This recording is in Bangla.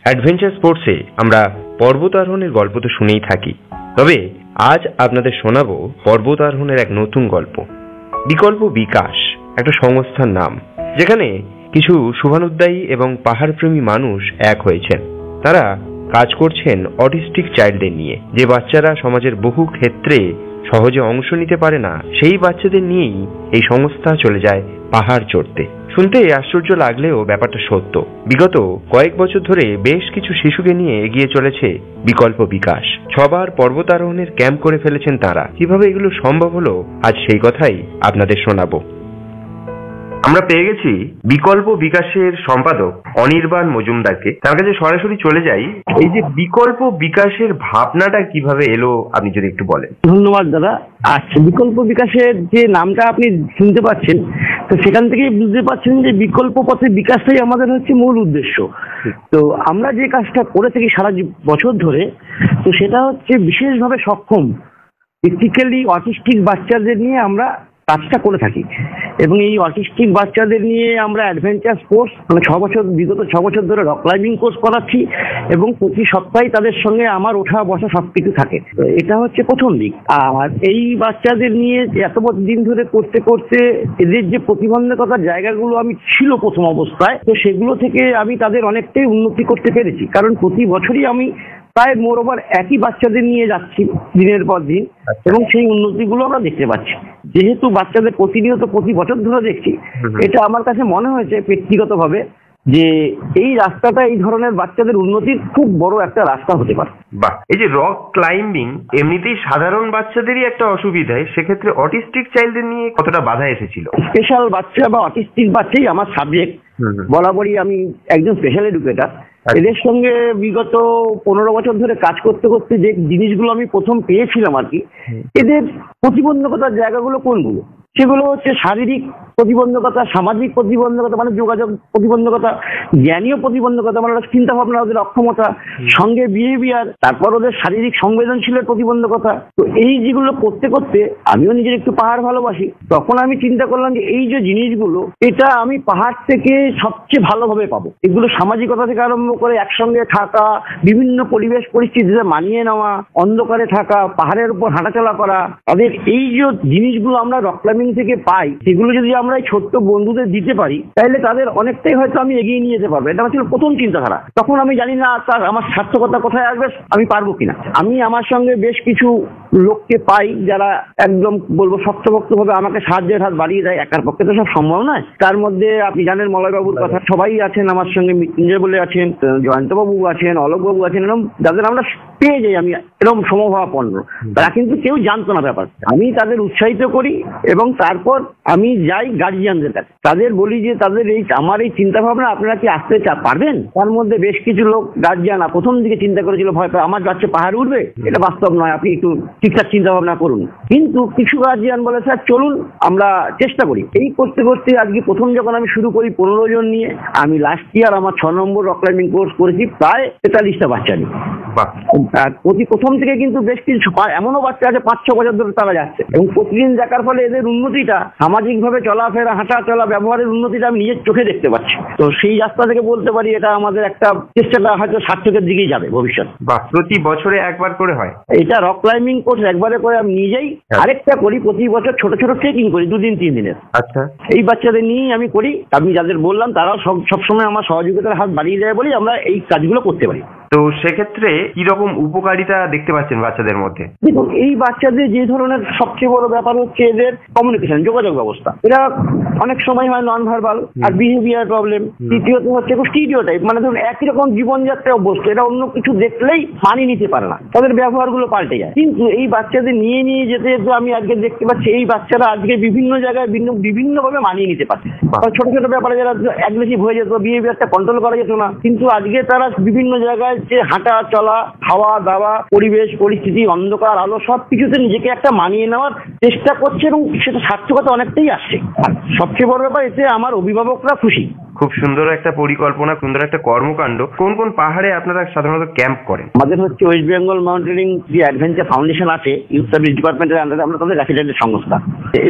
অ্যাডভেঞ্চার স্পোর্টসে আমরা পর্বতারোহণের গল্প তো শুনেই থাকি, তবে আজ আপনাদের শোনাবো পর্বতারোহণের এক নতুন গল্প। বিকল্প বিকাশ একটা সংস্থার নাম, যেখানে কিছু শুভানুদ্দায়ী এবং পাহাড়প্রেমী মানুষ এক হয়েছেন। তারা কাজ করছেন অটিস্টিক চাইল্ডদের নিয়ে, যে বাচ্চারা সমাজের বহু ক্ষেত্রে সহজে অংশ নিতে পারে না। সেই বাচ্চাদের নিয়েই এই সংস্থা চলে যায় পাহাড় চড়তে। শুনতে আশ্চর্য লাগলেও ব্যাপারটা সত্য। বিগত কয়েক বছর ধরে বেশ কিছু শিশুকে নিয়ে এগিয়ে চলেছে বিকল্প বিকাশ। 6 বার পর্বতারোহণের ক্যাম্প করে ফেলেছেন তারা। কিভাবে এগুলো সম্ভব হলো, আজ সেই কথাই আপনাদের শোনাবো। আমরা পেয়ে গেছি বিকল্প বিকাশের সম্পাদক অনির্বাণ মজুমদারকে। তার কাছে সরাসরি চলে যাই। এই যে বিকল্প বিকাশের ভাবনাটা কিভাবে এলো, আপনি যদি একটু বলেন। ধন্যবাদ দাদা। আচ্ছা, বিকল্প বিকাশের যে নামটা আপনি শুনতে পাচ্ছেন, তো সেখান থেকেই বুঝতে পারছেন যে বিকল্প পথে বিকাশটাই আমাদের হচ্ছে মূল উদ্দেশ্য। তো আমরা যে কাজটা করে থাকি সারা বছর ধরে, তো সেটা হচ্ছে বিশেষভাবে সক্ষম ফিজিক্যালি অটিস্টিক বাচ্চাদের নিয়ে আমরা কাজটা করে থাকি। এবং এই অটিস্টিক বাচ্চাদের নিয়ে আমরা অ্যাডভেঞ্চার স্পোর্টস বিগত 6 বছর ধরে রক ক্লাইম্বিং কোর্স করাচ্ছি, এবং প্রতি সপ্তাহে তাদের সঙ্গে আমার ওঠা বসা সবকিছু থাকে। এটা হচ্ছে প্রথম দিক। আর এই বাচ্চাদের নিয়ে এত দিন ধরে করতে করতে এদের যে প্রতিবন্ধকতার জায়গাগুলো আমি ছিল প্রথম অবস্থায়, তো সেগুলো থেকে আমি তাদের অনেকটাই উন্নতি করতে পেরেছি। কারণ প্রতি বছরই আমি প্রায় মোরওভার একই বাচ্চাদের নিয়ে যাচ্ছি দিনের পর দিন, এবং সেই উন্নতিগুলো আমরা দেখতে পাচ্ছি। যেহেতু বাচ্চাদের প্রতিনিয়ত প্রতি বছর ধরে দেখছি, এটা আমার কাছে মনে হয়েছে ব্যক্তিগতভাবে যে এই রাস্তাটা এই ধরনের বাচ্চাদের উন্নতির খুব বড় একটা রাস্তা হতে পারে। বাহ, এই যে রক ক্লাইম্বিং এমনিতেই সাধারণ বাচ্চাদেরই একটা অসুবিধায়, সেক্ষেত্রে অটিস্টিক চাইল্ডদের নিয়ে কতটা বাধা এসেছিল? স্পেশাল বাচ্চা বা অটিস্টিক বাচ্চাই আমার সাবজেক্ট। বরাবরই আমি একজন স্পেশাল এডুকেটর। এদের সঙ্গে বিগত 15 বছর ধরে কাজ করতে করতে যে জিনিসগুলো আমি প্রথম পেয়েছিলাম আর কি, এদের প্রতিবন্ধকতার জায়গাগুলো কোনগুলো, সেগুলো হচ্ছে শারীরিক প্রতিবন্ধকতা, সামাজিক প্রতিবন্ধকতা মানে যোগাযোগ প্রতিবন্ধকতা, জ্ঞানীয় প্রতিবন্ধকতা মানে চিন্তা ভাবনা, ওদের অক্ষমতা, সঙ্গে বিহেভিয়ার, তারপর ওদের শারীরিক সংবেদনশীলের প্রতিবন্ধকতা। তো এই যেগুলো করতে করতে আমিও নিজের একটু পাহাড় ভালোবাসি। তখন আমি চিন্তা করলাম যে এই যে জিনিসগুলো, এটা আমি পাহাড় থেকে সবচেয়ে ভালোভাবে পাবো। এগুলো সামাজিকতা থেকে আরম্ভ করে একসঙ্গে থাকা, বিভিন্ন পরিবেশ পরিস্থিতিতে মানিয়ে নেওয়া, অন্ধকারে থাকা, পাহাড়ের উপর হাঁটাচলা করা, তাদের এই যে জিনিসগুলো আমরা রক ক্লাইম্বিং থেকে পাই, সেগুলো যদি আমরা এই ছোট্ট বন্ধুদের দিতে পারি, তাহলে তাদের অনেকটাই হয়তো আমি এগিয়ে নিয়ে যেতে পারবো। এটা ছিল প্রথম চিন্তাধারা। তখন আমি জানি না তার আমার সার্থকতা কোথায় আসবে, আমি পারবো কিনা। আমি আমার সঙ্গে বেশ কিছু লোককে পাই যারা একদম বলবো শক্তভক্ত ভাবে আমাকে সাহায্যের হাত বাড়িয়ে দেয়। একার পক্ষে তো সব সম্ভব নয়। তার মধ্যে আপনি জানেন মলয়বাবুর কথা, সবাই আছেন আমার সঙ্গে, মৃত্যুঞ্জয় বলে আছেন, জয়ন্তবাবু আছেন, অলোকবাবু আছেন, এরকম যাদের আমরা পেয়ে যাই আমি এরকম সমভাবাপন্ন। তারা কিন্তু কেউ জানতো না ব্যাপার। আমি তাদের উৎসাহিত করি, এবং তারপর আমি যাই গার্জিয়ানদের কাছে, তাদের বলি যে তাদের এই আমার এই চিন্তা ভাবনা আপনারা কি আসতে পারবেন। তার মধ্যে বেশ কিছু লোক গার্জিয়ান প্রথম দিকে চিন্তা করেছিল, ভয় পায় আমার বাচ্চা পাহাড় উঠবে, এটা বাস্তব নয়, আপনি একটু ঠিকঠাক চিন্তা ভাবনা করুন। কিন্তু কিছু গার্জিয়ান বলে স্যার চলুন আমরা চেষ্টা করি। এই করতে করতে আজকে প্রথম যখন আমি শুরু করি 15 জন নিয়ে, আমি লাস্ট ইয়ার আমার 6 নম্বর রক ক্লাইম্বিং কোর্স করেছি প্রায় 43টা বাচ্চা নিয়ে। প্রথম থেকে কিন্তু বেশ কিছু এমনও বাচ্চা আছে 5-6 বছর ধরে তারা যাচ্ছে, এবং প্রতিদিন দেখার ফলে এদের উন্নতিটা, সামাজিক ভাবে চলাফেরা, হাঁটা চলা, ব্যবহারের উন্নতিটা আমি নিজের চোখে দেখতে পাচ্ছি। তো সেই রাস্তা থেকে বলতে পারি এটা আমাদের একটা চেষ্টাটা হয়তো সার্থকের দিকেই যাবে ভবিষ্যৎ। বা প্রতি বছরে একবার করে হয় এটা রক ক্লাইম্বিং কোর্স একবারে করে আমি নিজেই। আরেকটা করি, প্রতি বছর ছোট ছোট ট্রেকিং করি 2 দিন 3 দিনের। আচ্ছা, এই বাচ্চাদের নিয়েই আমি করি। আমি যাদের বললাম তারাও সবসময় আমার সহযোগিতার হাত বাড়িয়ে দেয় বলেই আমরা এই কাজগুলো করতে পারি। তো সেক্ষেত্রে কি রকম উপকারিতা দেখতে পাচ্ছেন বাচ্চাদের মধ্যে? দেখুন, এই বাচ্চাদের যে ধরনের সবচেয়ে বড় ব্যাপার হচ্ছে এদের কমিউনিকেশন, যোগাযোগ ব্যবস্থা। এরা অনেক সময় হয় নন ভার্বাল আর বিহেভিয়ার প্রবলেম। দ্বিতীয়ত হচ্ছে স্টিরিওটাইপ, মানে ধরুন একই রকম জীবনযাত্রায় অভ্যস্ত, এরা অন্য কিছু দেখলেই মানিয়ে নিতে পারে না, তাদের ব্যবহারগুলো পাল্টে যায়। কিন্তু এই বাচ্চাদের নিয়ে নিয়ে যেতে যেতে আমি আজকে দেখতে পাচ্ছি এই বাচ্চারা আজকে বিভিন্ন জায়গায় বিভিন্নভাবে মানিয়ে নিতে পারছে। ছোট ছোট ব্যাপারে যারা অ্যাগ্রেসিভ হয়ে যেত, বিহেভিয়ারটা কন্ট্রোল করা যেত না, কিন্তু আজকে তারা বিভিন্ন জায়গায় যে হাঁটা চলা, খাওয়া দাওয়া, পরিবেশ পরিস্থিতি, অন্ধকার আলো সবকিছুতে নিজেকে একটা মানিয়ে নেওয়ার চেষ্টা করছে, এবং সেটা সার্থকতা অনেকটাই আসছে। আর সবচেয়ে বড় ব্যাপার, এতে আমার অভিভাবকরা খুশি। খুব সুন্দর একটা পরিকল্পনা, সুন্দর একটা কর্মকাণ্ড। কোন কোন পাহাড়ে আপনারা সাধারণত ক্যাম্প করেন? আমাদের হচ্ছে ওয়েস্ট বেঙ্গল মাউন্টেনিং যে অ্যাডভেঞ্চার ফাউন্ডেশন আছে, ইউথ সার্ভিস ডিপার্টমেন্টের আন্ডারে আমরা তাদের অ্যাফিলিয়েটেড সংস্থা।